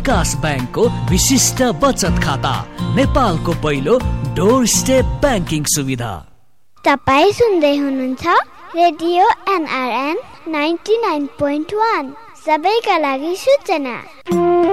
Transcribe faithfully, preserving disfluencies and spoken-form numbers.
विकास बैंकको विशिष्ट बचत खाता, नेपालको पहिलो डोर स्टेप बैंकिङ सुविधा। तपाईँ सुन्दै हुनुहुन्छ radio NRN ninety nine point one, सबैका लागि सूचना।